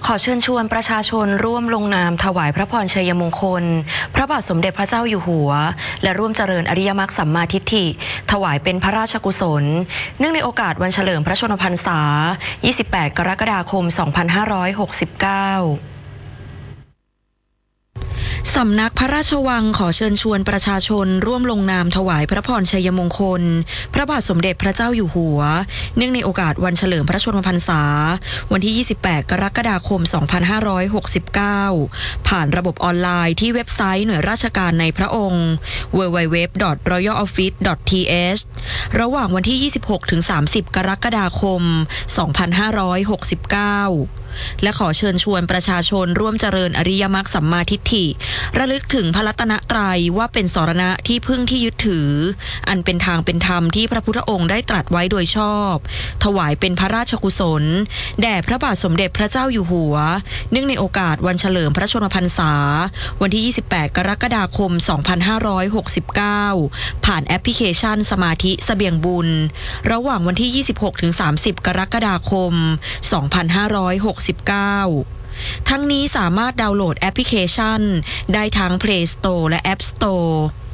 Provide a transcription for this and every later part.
ขอเชิญชวนประชาชนร่วมลงนามถวายพระพรชัยมงคลพระบาทสมเด็จพระเจ้าอยู่หัวและร่วมเจริญอริยมรรคสัมมาทิฏฐิถวายเป็นพระราชกุศลเนื่องในโอกาสวันเฉลิมพระชนมพรรษา 28 กรกฎาคม 2569สำนักพระราชวังขอเชิญชวนประชาชนร่วมลงนามถวายพระพรชัยมงคลพระบาทสมเด็จพระเจ้าอยู่หัวเนื่องในโอกาสวันเฉลิมพระชนมพรรษาวันที่ 28 กรกฎาคม 2569 ผ่านระบบออนไลน์ที่เว็บไซต์หน่วยราชการในพระองค์ www.royaloffice.th ระหว่างวันที่ 26-30 กรกฎาคม 2569และขอเชิญชวนประชาชนร่วมเจริญอริยมรรคสัมมาทิฏฐิระลึกถึงพระรัตนตรัยว่าเป็นสรณะที่พึ่งที่ยึดถืออันเป็นทางเป็นธรรมที่พระพุทธองค์ได้ตรัสไว้โดยชอบถวายเป็นพระราชกุศลแด่พระบาทสมเด็จพระเจ้าอยู่หัวเนื่องในโอกาสวันเฉลิมพระชนมพรรษาวันที่ 28 กรกฎาคม 2569 ผ่านแอปพลิเคชันสมาธิเสบียงบุญระหว่างวันที่ 26-30 กรกฎาคม 2569ทั้งนี้สามารถดาวน์โหลดแอปพลิเคชันได้ทั้ง Play Store และ App Store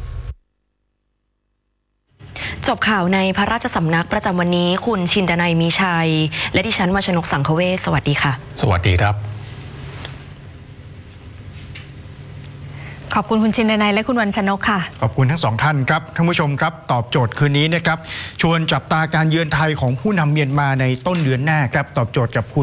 จบข่าวในพระราชสำนักประจำวันนี้คุณชินดนัยมีชัยและดิฉันวชนกสังคเวชสวัสดีค่ะสวัสดีครับขอบคุณคุณชินดนัยและคุณวรรณชนกค่ะขอบคุณทั้งสองท่านครับท่านผู้ชมครับตอบโจทย์คืนนี้นะครับชวนจับตาการเยือนไทยของผู้นำเมียนมาในต้นเดือนหน้าครับตอบโจทย์กับคุณ